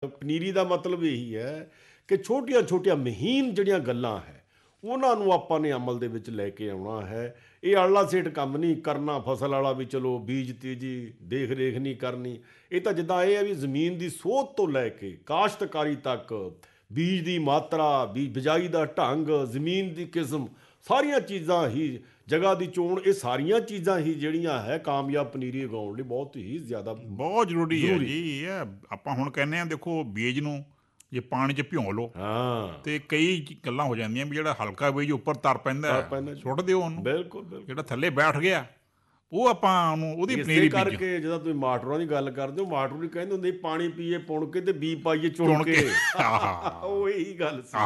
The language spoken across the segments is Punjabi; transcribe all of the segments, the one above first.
ਪਨੀਰੀ ਦਾ ਮਤਲਬ ਇਹੀ ਹੈ ਕਿ ਛੋਟੀਆਂ ਛੋਟੀਆਂ ਮਹੀਨ ਜਿਹੜੀਆਂ ਗੱਲਾਂ ਹੈ ਉਹਨਾਂ ਨੂੰ ਆਪਾਂ ਨੇ ਅਮਲ ਦੇ ਵਿੱਚ ਲੈ ਕੇ ਆਉਣਾ ਹੈ। ਇਹ ਆਲਾ ਸੇਠ ਕੰਮ ਨਹੀਂ ਕਰਨਾ ਫਸਲ ਵਾਲਾ ਵੀ ਚਲੋ ਬੀਜ ਤੀਜੀ ਦੇਖ ਰੇਖ ਨਹੀਂ ਕਰਨੀ। ਇਹ ਤਾਂ ਜਿੱਦਾਂ ਇਹ ਹੈ ਵੀ ਜ਼ਮੀਨ ਦੀ ਸੋਧ ਤੋਂ ਲੈ ਕੇ ਕਾਸ਼ਤਕਾਰੀ ਤੱਕ, ਬੀਜ ਦੀ ਮਾਤਰਾ, ਬਿਜਾਈ ਦਾ ਢੰਗ, ਜ਼ਮੀਨ ਦੀ ਕਿਸਮ, ਸਾਰੀਆਂ ਚੀਜ਼ਾਂ ਹੀ, ਜਗ੍ਹਾ ਦੀ ਚੋਣ, ਇਹ ਸਾਰੀਆਂ ਚੀਜ਼ਾਂ ਹੀ ਜਿਹੜੀਆਂ ਹੈ ਕਾਮਯਾਬ ਪਨੀਰੀ ਉਗਾਉਣ ਲਈ ਬਹੁਤ ਹੀ ਜ਼ਿਆਦਾ ਬਹੁਤ ਜ਼ਰੂਰੀ ਹੈ ਜੀ। ਇਹ ਆਪਾਂ ਹੁਣ ਕਹਿੰਦੇ ਹਾਂ ਦੇਖੋ ਬੀਜ ਨੂੰ ਜੇ ਪਾਣੀ 'ਚ ਭਿਉਂ ਲਓ ਤੇ ਕਈ ਗੱਲਾਂ ਹੋ ਜਾਂਦੀਆਂ ਵੀ ਜਿਹੜਾ ਹਲਕਾ ਬੀਜ ਉੱਪਰ ਤਰ ਪੈਂਦਾ ਸੁੱਟ ਦਿਓ ਉਹਨੂੰ, ਬਿਲਕੁਲ ਜਿਹੜਾ ਥੱਲੇ ਬੈਠ ਗਿਆ ਉਹ ਆਪਾਂ ਉਹਨੂੰ ਉਹਦੀ ਪਨੀਰੀ ਕਰਕੇ। ਜਦੋਂ ਤੁਸੀਂ ਮਾਟਰਾਂ ਦੀ ਗੱਲ ਕਰਦੇ ਹੋ, ਮਾਟਰ ਵੀ ਕਹਿੰਦੇ ਹੁੰਦੇ ਪਾਣੀ ਪੀਏ ਪੁਣ ਕੇ ਤੇ ਬੀ ਪਾਈਏ ਚੁਣ ਕੇ। ਉਹ ਇਹੀ ਗੱਲ ਸੀ।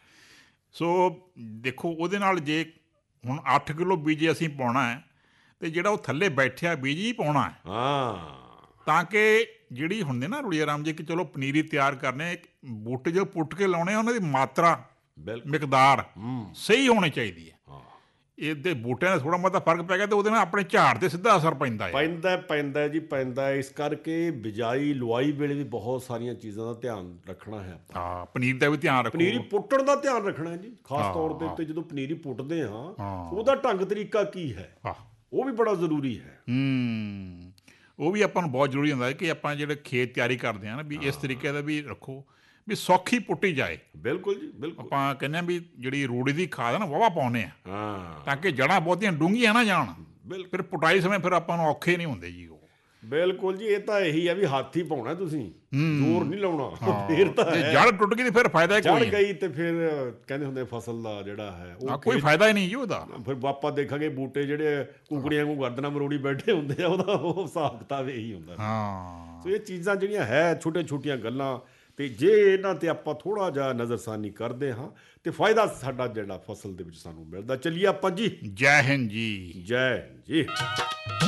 ਸੋ ਦੇਖੋ ਉਹਦੇ ਨਾਲ ਜੇ ਹੁਣ 8 ਕਿਲੋ ਬੀਜ ਅਸੀਂ ਪਾਉਣਾ ਹੈ ਤੇ ਜਿਹੜਾ ਉਹ ਥੱਲੇ ਬੈਠਿਆ ਬੀਜ ਹੀ ਪਾਉਣਾ ਹੈ, ਤਾਂ ਕਿ ਜਿਹੜੀ ਹੁੰਦੀ ਨਾ ਰੁੜੀਆ ਰਾਮ ਜੀ ਕਿ ਚਲੋ ਪਨੀਰੀ ਤਿਆਰ ਕਰਨੇ, ਬੂਟੇ ਜੋ ਪੁੱਟ ਕੇ ਲਾਉਣੇ ਉਹਨਾਂ ਦੀ ਮਾਤਰਾ ਮਿਕਦਾਰ ਸਹੀ ਹੋਣੀ ਚਾਹੀਦੀ ਹੈ। ਇਹਦੇ ਬੂਟਿਆਂ ਦਾ ਥੋੜ੍ਹਾ ਬਹੁਤਾ ਫਰਕ ਪੈ ਗਿਆ ਤੇ ਉਹਦੇ ਨਾਲ ਆਪਣੇ ਝਾੜ 'ਤੇ ਸਿੱਧਾ ਅਸਰ ਪੈਂਦਾ ਜੀ ਪੈਂਦਾ। ਇਸ ਕਰਕੇ ਬਿਜਾਈ ਲੁਆਈ ਵੇਲੇ ਵੀ ਬਹੁਤ ਸਾਰੀਆਂ ਚੀਜ਼ਾਂ ਦਾ ਧਿਆਨ ਰੱਖਣਾ ਹੈ। ਪਨੀਰ ਦਾ ਵੀ ਧਿਆਨ ਰੱਖੋ, ਪਨੀਰੀ ਪੁੱਟਣ ਦਾ ਧਿਆਨ ਰੱਖਣਾ ਜੀ ਖਾਸ ਤੌਰ ਦੇ ਉੱਤੇ। ਜਦੋਂ ਪਨੀਰੀ ਪੁੱਟਦੇ ਹਾਂ ਉਹਦਾ ਢੰਗ ਤਰੀਕਾ ਕੀ ਹੈ ਉਹ ਵੀ ਬੜਾ ਜ਼ਰੂਰੀ ਹੈ। ਉਹ ਵੀ ਆਪਾਂ ਨੂੰ ਬਹੁਤ ਜ਼ਰੂਰੀ ਹੁੰਦਾ ਹੈ ਕਿ ਆਪਾਂ ਜਿਹੜੇ ਖੇਤ ਤਿਆਰੀ ਕਰਦੇ ਹਾਂ ਨਾ ਵੀ ਇਸ ਤਰੀਕੇ ਦਾ ਵੀ ਰੱਖੋ ਵੀ ਸੌਖੀ ਪੁੱਟੀ ਜਾਏ। ਬਿਲਕੁਲ ਜੀ ਬਿਲਕੁਲ। ਆਪਾਂ ਕਹਿੰਦੇ ਹਾਂ ਵੀ ਜਿਹੜੀ ਰੂੜੀ ਦੀ ਖਾਦ ਨਾ ਵਾਹਵਾ ਪਾਉਂਦੇ ਆ ਤਾਂ ਕਿ ਜੜ੍ਹਾਂ ਬਹੁਤੀਆਂ ਡੂੰਘੀਆਂ ਨਾ ਜਾਣ, ਫਿਰ ਪੁਟਾਈ ਸਮੇਂ ਫਿਰ ਆਪਾਂ ਨੂੰ ਔਖੇ ਨਹੀਂ ਹੁੰਦੇ ਜੀ ਉਹ। ਬਿਲਕੁਲ ਜੀ। ਇਹ ਤਾਂ ਇਹੀ ਆ ਵੀ ਹੱਥ ਹੀ ਪਾਉਣਾ, ਤੁਸੀਂ ਜ਼ੋਰ ਨਹੀਂ ਲਾਉਣਾ। ਫਿਰ ਤਾਂ ਜੜ ਟੁੱਟ ਗਈ ਤੇ ਫਿਰ ਫਾਇਦਾ ਕੋਈ ਨਹੀਂ। ਜੜ ਗਈ ਤੇ ਫਿਰ ਕਹਿੰਦੇ ਹੁੰਦੇ ਫਸਲ ਦਾ ਜਿਹੜਾ ਹੈ ਉਹ ਕੋਈ ਫਾਇਦਾ ਹੀ ਨਹੀਂ ਜੀ ਉਹਦਾ। ਫਿਰ ਆਪਾਂ ਦੇਖਾਂਗੇ ਬੂਟੇ ਜਿਹੜੇ ਕੁਕੜੀਆਂ ਨੂੰ ਗਰਦਨਾਂ ਮਰੋੜੀ ਬੈਠੇ ਹੁੰਦੇ ਆ, ਉਹਦਾ ਉਹ ਹਿਸਾਬ ਕਿਤਾਬ ਇਹੀ ਹੁੰਦਾ। ਸੋ ਇਹ ਚੀਜ਼ਾਂ ਜਿਹੜੀਆਂ ਹੈ ਛੋਟੀਆਂ ਛੋਟੀਆਂ ਗੱਲਾਂ, ਤੇ ਜੇ ਇਹਨਾਂ ਤੇ ਆਪਾਂ ਥੋੜ੍ਹਾ ਜਿਹਾ ਨਜ਼ਰਸਾਨੀ ਕਰਦੇ ਹਾਂ ਤੇ ਫਾਇਦਾ ਸਾਡਾ ਜਿਹੜਾ ਫਸਲ ਦੇ ਵਿੱਚ ਸਾਨੂੰ ਮਿਲਦਾ। ਚੱਲੀਏ ਆਪਾਂ ਜੀ। ਜੈ ਹਿੰਦ ਜੀ। ਜੈ ਹਿੰਦ ਜੀ।